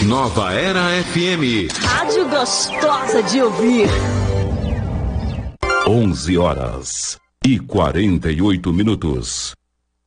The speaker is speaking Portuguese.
Nova Era FM. Rádio gostosa de ouvir. 11h48.